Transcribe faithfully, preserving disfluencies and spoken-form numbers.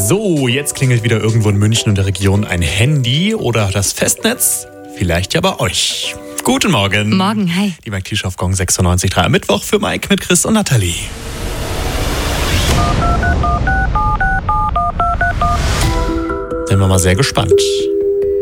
So, jetzt klingelt wieder irgendwo in München und der Region ein Handy oder das Festnetz. Vielleicht ja bei euch. Guten Morgen. Morgen, hi. Die Mike Tisch auf Gong sechsundneunzig Komma drei am Mittwoch für Mike mit Chris und Nathalie. Sind wir mal sehr gespannt.